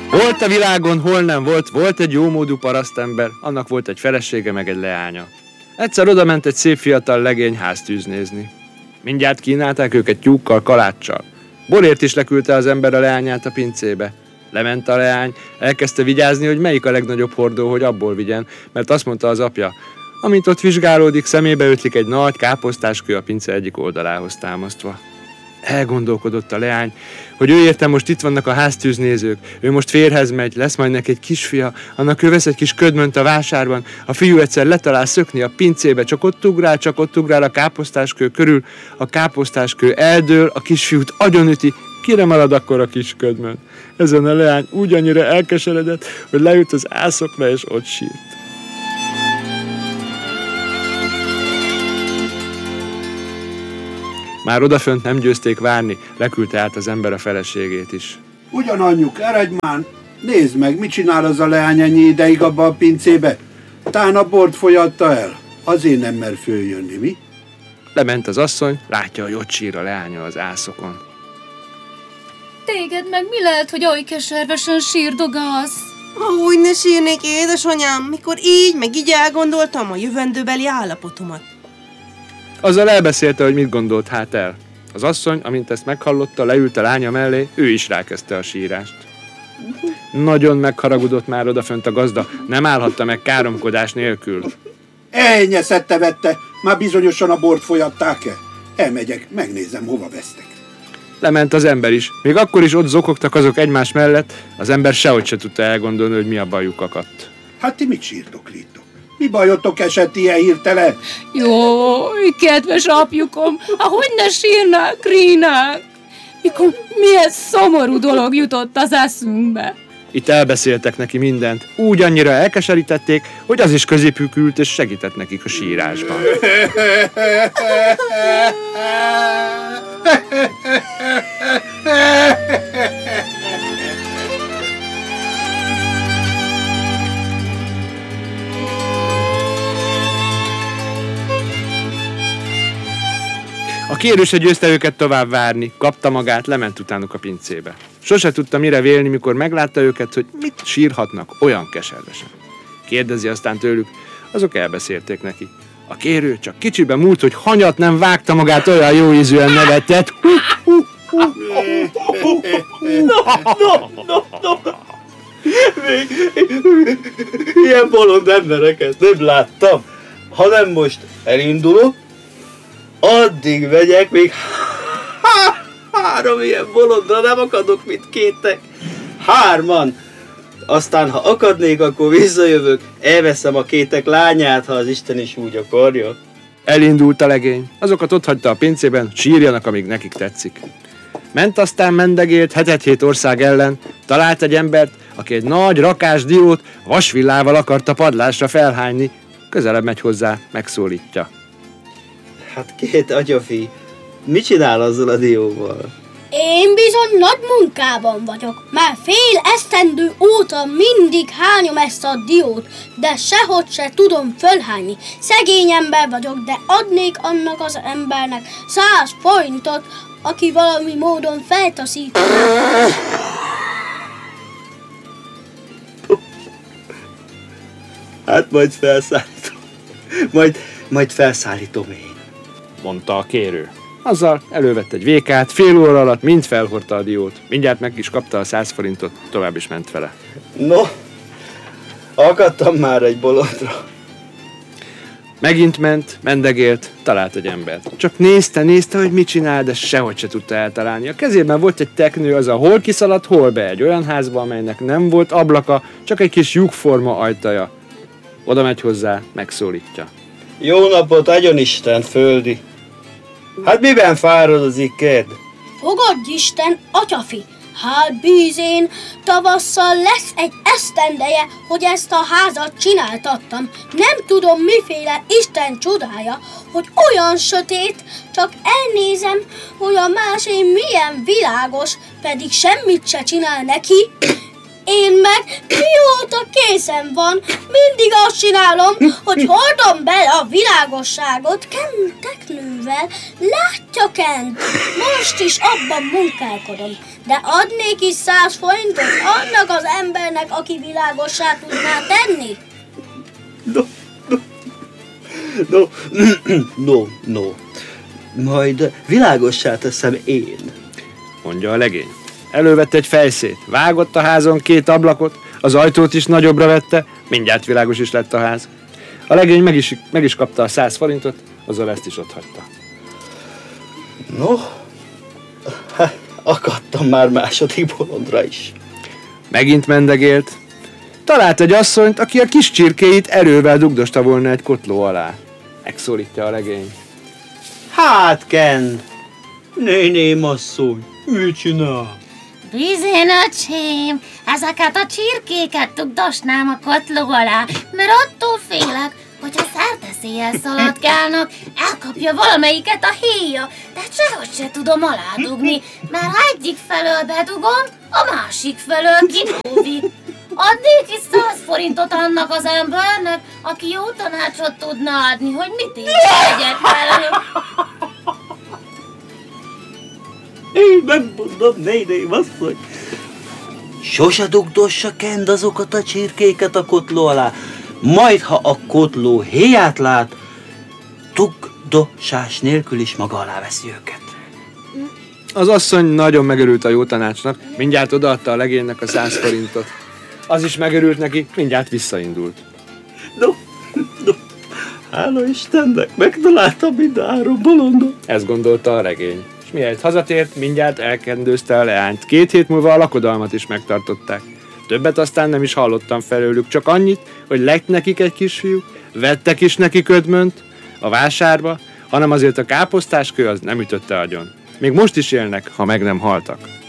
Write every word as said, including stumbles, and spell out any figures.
Volt a világon, hol nem volt, volt egy jómódú parasztember, annak volt egy felesége meg egy leánya. Egyszer odament egy szép fiatal legény háztűz nézni. Mindjárt kínálták őket tyúkkal, kaláccsal. Borért is leküldte az ember a leányát a pincébe. Lement a leány, elkezdte vigyázni, hogy melyik a legnagyobb hordó, hogy abból vigyen, mert azt mondta az apja, amint ott vizsgálódik, szemébe ötlik egy nagy káposztáskő a pince egyik oldalához támasztva. Elgondolkodott a leány, hogy ő érte most itt vannak a háztűznézők, ő most férhez megy, lesz majd neki egy kisfia, annak ő vesz egy kis ködmönt a vásárban, a fiú egyszer letalál szökni a pincébe, csak ott ugrál, csak ott ugrál a káposztáskő körül, a káposztáskő eldől, a kisfiút agyonüti, kire marad akkor a kis ködmönt? Ezen a leány úgy annyira elkeseredett, hogy leült az ászokra és ott sírt. Már odafönt nem győzték várni, leküldte át az ember a feleségét is. Ugyan anyjuk, eredj már! Nézd meg, mit csinál az a leány ennyi ideig abba a pincébe? Tán a bort folyatta el. Azért nem mer följönni, mi? Lement az asszony, látja, hogy ott sír a leánya az ászokon. Téged meg mi lehet, hogy oly keservesen sírdogasz? Ahogy ne sírnék, édesanyám, mikor így, meg így elgondoltam a jövendőbeli állapotomat. Azzal elbeszélte, hogy mit gondolt hát el. Az asszony, amint ezt meghallotta, leült a lánya mellé, ő is rákezdte a sírást. Nagyon megharagudott már odafönt a gazda, nem állhatta meg káromkodás nélkül. Elnyeszette vette, már bizonyosan a bort folyatták-e? Elmegyek, megnézem, hova vesztek. Lement az ember is. Még akkor is ott zokogtak azok egymás mellett, az ember sehogy se tudta elgondolni, hogy mi a bajuk akadt. Hát ti mit sírtok, Rito? Mi bajotok esett ilyen hirtelen? Jój, kedves apjukom, ahogy ne sírnák, rínák, mikor milyen szomorú dolog jutott az eszünkbe. Itt elbeszéltek neki mindent. Úgy annyira elkeserítették, hogy az is középük ült és segített nekik a sírásban. A kérő se győzte őket tovább várni, kapta magát, lement utánuk a pincébe. Sose tudta mire vélni, mikor meglátta őket, hogy mit sírhatnak olyan keservesen. Kérdezi aztán tőlük, azok elbeszélték neki. A kérő csak kicsibe múlt, hogy hanyat nem vágta magát, olyan jó ízűen nevetett. No, no, no, no. Még ilyen bolond embereket nem láttam. Ha nem most elindulok, addig megyek, még há, három ilyen bolondra nem akadok, mint kétek. Hárman. Aztán, ha akadnék, akkor visszajövök, elveszem a kétek lányát, ha az Isten is úgy akarja. Elindult a legény. Azokat otthagyta a pincében, sírjanak, amíg nekik tetszik. Ment aztán mendegélt hetet-hét ország ellen, talált egy embert, aki egy nagy rakás diót vasvillával akarta padlásra felhányni. Közelebb megy hozzá, megszólítja. Hát két atyafi, mit csinál azzal a dióval? Én bizony nagy munkában vagyok. Már fél esztendő óta mindig hányom ezt a diót, de sehogy se tudom fölhányni. Szegény ember vagyok, de adnék annak az embernek száz forintot, aki valami módon feltaszít. Hát majd felszállítom. Majd, majd felszállítom én, mondta a kérő. Azzal elővett egy vékát, fél óra alatt mind felhordta a diót. Mindjárt meg is kapta a száz forintot, tovább is ment vele. No, akadtam már egy bolondra. Megint ment, mendegélt, talált egy embert. Csak nézte, nézte, hogy mit csinál, de sehogy se tudta eltalálni. A kezében volt egy teknő, az a hol kiszaladt, hol be egy olyan házba, amelynek nem volt ablaka, csak egy kis lyukforma ajtaja. Oda megy hozzá, megszólítja. Jó napot, adjon Isten, földi! Hát miben fáradozik, ked? Fogadj Isten, atyafi! Hát bízén, tavasszal lesz egy esztendeje, hogy ezt a házat csináltattam. Nem tudom, miféle Isten csodája, hogy olyan sötét, csak elnézem, hogy a másé milyen világos, pedig semmit se csinál neki. Én meg mióta készen van, mindig azt csinálom, hogy hordom bele a világosságot Ken teknővel. Látja, Kent? Most is abban munkálkodom. De adnék is száz forintot annak az embernek, aki világossá tudná tenni. No, no, no, no, no. Majd világossá teszem én. Mondja a legény. Elővette egy fejszét, vágott a házon két ablakot, az ajtót is nagyobbra vette, mindjárt világos is lett a ház. A legény meg is, meg is kapta a száz forintot, azzal ezt is otthagyta. No, hát akadtam már második bolondra is. Megint mendegélt. Talált egy asszonyt, aki a kis csirkéit erővel dugdosta volna egy kotló alá. Megszólítja a legény. Hát, Ken, néném asszony, mit csinál? Bizony, öcsém, ezeket a csirkéket dugdosnám a kotló alá, mert attól félek, hogy ha szerteszéjjel szaladgálnak, elkapja valamelyiket a héja, de sehogy se tudom aládugni, mert ha egyik felől bedugom, a másik felől kidóvik. Adnék is száz forintot annak az embernek, aki jó tanácsot tudna adni, hogy mit is tegyek velük. Én nem mondom, néném asszony. Sose dugdossa, Kend, azokat a csirkéket a kotló alá. Majd, ha a kotló héját lát, dugdosás nélkül is maga alá veszi őket. Az asszony nagyon megörült a jó tanácsnak, mindjárt odaadta a legénynek a száz forintot. Az is megörült neki, mindjárt visszaindult. No, no, hála Istennek, megtaláltam mind a három bolondot. Ezt gondolta a regény. És mihelyt hazatért, mindjárt elkendőzte a leányt. Két hét múlva a lakodalmat is megtartották. Többet aztán nem is hallottam felőlük, csak annyit, hogy lett nekik egy kisfiú, vettek is neki ködmönt a vásárba, hanem azért a káposztáskő az nem ütötte agyon. Még most is élnek, ha meg nem haltak.